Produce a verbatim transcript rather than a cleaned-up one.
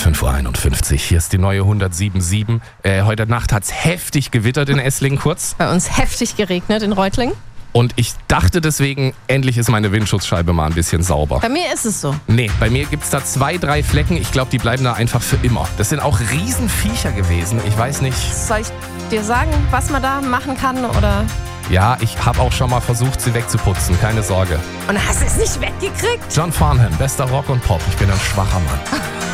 fünf Uhr einundfünfzig. Hier ist die neue hundertsieben Komma sieben. Äh, heute Nacht hat es heftig gewittert in Esslingen kurz. Bei uns heftig geregnet in Reutlingen. Und ich dachte deswegen, endlich ist meine Windschutzscheibe mal ein bisschen sauber. Bei mir ist es so. Nee, bei mir gibt es da zwei, drei Flecken. Ich glaube, die bleiben da einfach für immer. Das sind auch Riesenviecher gewesen. Ich weiß nicht. Soll ich dir sagen, was man da machen kann? Oder? Ja, ich habe auch schon mal versucht, sie wegzuputzen. Keine Sorge. Und hast du es nicht weggekriegt? John Farnham, bester Rock und Pop. Ich bin ein schwacher Mann.